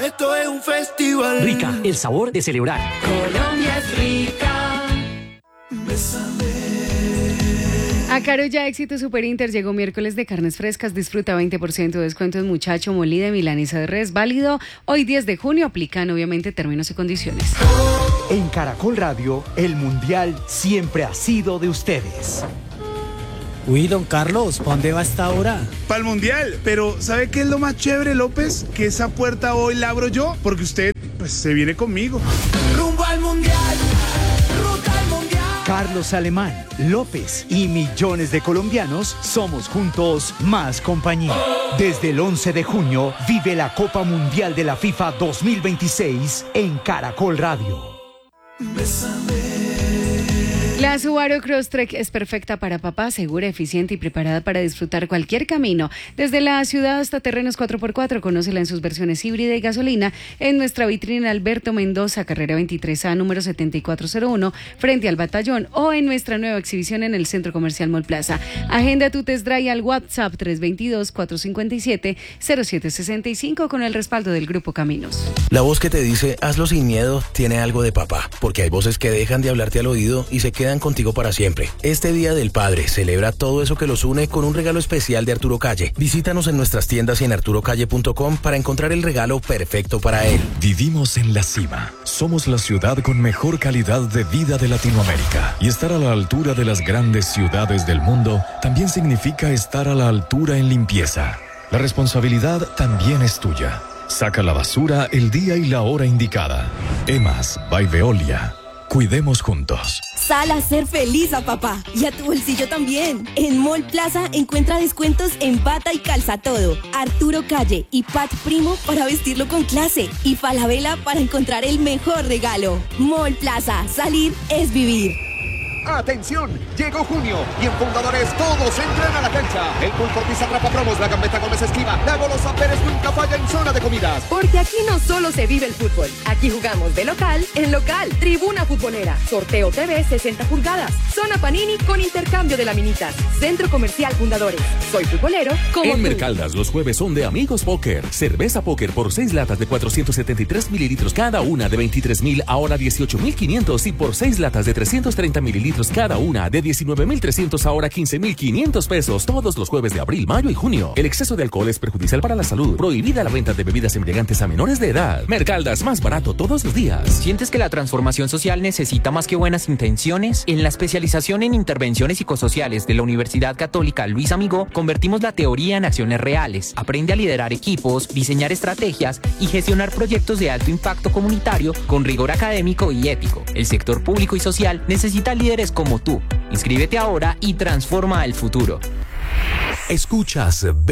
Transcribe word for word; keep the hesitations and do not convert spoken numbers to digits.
Esto es un festival. Rica, el sabor de celebrar. Colombia es rica. Bésame. A Caro ya Éxito Super Inter llegó miércoles de carnes frescas. Disfruta veinte por ciento de descuento en muchacho, molida, milanesa de res. Válido hoy diez de junio. Aplican obviamente términos y condiciones. En Caracol Radio, el Mundial siempre ha sido de ustedes. Uy, don Carlos, ¿pa' dónde va a esta hora? Para el Mundial, pero ¿sabe qué es lo más chévere, López? Que esa puerta hoy la abro yo, porque usted, pues, se viene conmigo. Rumbo al Mundial. Ruta al Mundial. Carlos Alemán, López y millones de colombianos somos juntos más compañía. Desde el once de junio, vive la Copa Mundial de la FIFA dos mil veintiséis en Caracol Radio. Bésame. La Subaru Crosstrek es perfecta para papá, segura, eficiente y preparada para disfrutar cualquier camino. Desde la ciudad hasta terrenos cuatro por cuatro, conócela en sus versiones híbrida y gasolina en nuestra vitrina Alberto Mendoza, carrera veintitrés A, número setenta y cuatro cero uno, frente al Batallón, o en nuestra nueva exhibición en el Centro Comercial Mall Plaza. Agenda tu test drive al WhatsApp tres dos dos, cuatro cinco siete, cero siete seis cinco con el respaldo del Grupo Caminos. La voz que te dice hazlo sin miedo tiene algo de papá, porque hay voces que dejan de hablarte al oído y se quedan contigo para siempre. Este Día del Padre celebra todo eso que los une con un regalo especial de Arturo Calle. Visítanos en nuestras tiendas y en arturo calle punto com para encontrar el regalo perfecto para él. Vivimos en la cima. Somos la ciudad con mejor calidad de vida de Latinoamérica. Y estar a la altura de las grandes ciudades del mundo también significa estar a la altura en limpieza. La responsabilidad también es tuya. Saca la basura el día y la hora indicada. Emas by Veolia. Cuidemos juntos. Sal a ser feliz a papá y a tu bolsillo también. En Mall Plaza encuentra descuentos en bata y calza todo. Arturo Calle y Pat Primo para vestirlo con clase. Y Falabella para encontrar el mejor regalo. Mall Plaza, salir es vivir. ¡Atención! Llegó junio y en Fundadores todos entran a la cancha. El Pulportis atrapa promos, la Gambeta Gómez esquiva, la Golosa Pérez nunca falla en zona de comidas. Porque aquí no solo se vive el fútbol, aquí jugamos de local en local. Tribuna Futbolera, Sorteo T V sesenta pulgadas, Zona Panini con intercambio de laminitas, Centro Comercial Fundadores. Soy futbolero como En tú. Mercaldas los jueves son de Amigos Póker. Cerveza Póker por seis latas de cuatrocientos setenta y tres mililitros cada una de veintitrés mil, ahora dieciocho mil quinientos, y por seis latas de trescientos treinta mililitros cada una de diecinueve mil trescientos, ahora quince mil quinientos pesos, todos los jueves de abril, mayo y junio. El exceso de alcohol es perjudicial para la salud. Prohibida la venta de bebidas embriagantes a menores de edad. Mercaldas, más barato todos los días. ¿Sientes que la transformación social necesita más que buenas intenciones? En la especialización en intervenciones psicosociales de la Universidad Católica Luis Amigó, convertimos la teoría en acciones reales. Aprende a liderar equipos, diseñar estrategias y gestionar proyectos de alto impacto comunitario con rigor académico y ético. El sector público y social necesita líderes como tú. Inscríbete ahora y transforma el futuro. Escuchas B